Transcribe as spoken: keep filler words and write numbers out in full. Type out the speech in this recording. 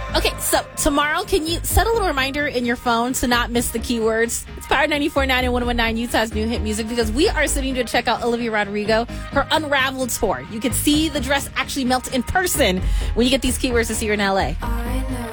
Okay, so tomorrow, can you set a little reminder in your phone to not miss the keywords? It's Power ninety-four point nine and one oh one nine, Utah's new hit music, because we are sitting to check out Olivia Rodrigo, her Unraveled tour. You can see the dress actually melt in person when you get these keywords to see her in L A.